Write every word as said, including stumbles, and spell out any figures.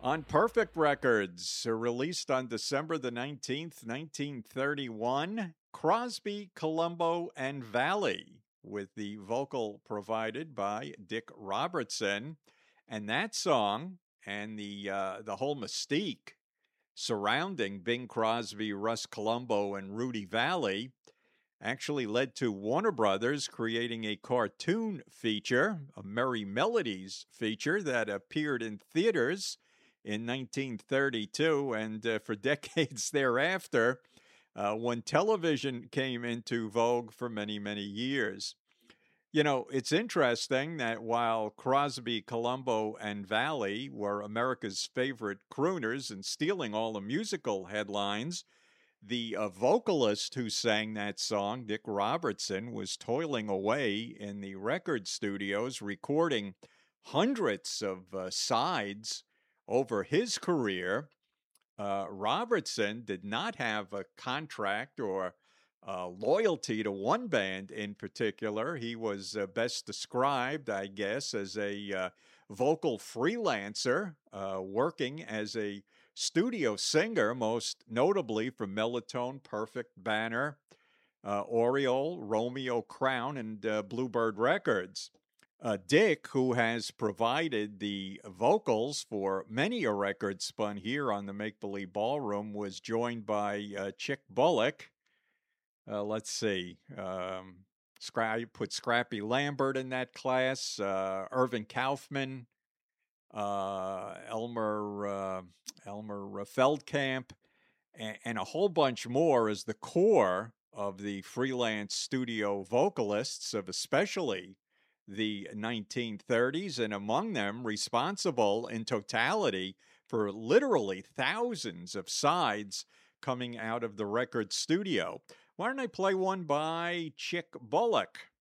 On Perfect Records, uh, released on December the nineteenth, nineteen thirty-one, Crosby, Colombo, and Valley, with the vocal provided by Dick Robertson. And that song and the uh, the whole mystique surrounding Bing Crosby, Russ Colombo, and Rudy Valley actually led to Warner Brothers creating a cartoon feature, a Merry Melodies feature that appeared in theaters in nineteen thirty-two, and uh, for decades thereafter, uh, when television came into vogue for many, many years. You know, it's interesting that while Crosby, Colombo, and Valley were America's favorite crooners and stealing all the musical headlines, the uh, vocalist who sang that song, Dick Robertson, was toiling away in the record studios recording hundreds of uh, sides over his career. uh, Robertson did not have a contract or uh, loyalty to one band in particular. He was uh, best described, I guess, as a uh, vocal freelancer, uh, working as a studio singer, most notably for Melotone, Perfect, Banner, uh, Oriole, Romeo, Crown, and uh, Bluebird Records. Uh, Dick, who has provided the vocals for many a record spun here on the Make Believe Ballroom, was joined by uh, Chick Bullock. Uh, let's see. Um, Scra- put Scrappy Lambert in that class, uh, Irvin Kaufman, uh, Elmer, uh, Elmer Feldkamp, and, and a whole bunch more as the core of the freelance studio vocalists of especially the nineteen thirties, and among them responsible in totality for literally thousands of sides coming out of the record studio. Why don't I play one by Chick Bullock?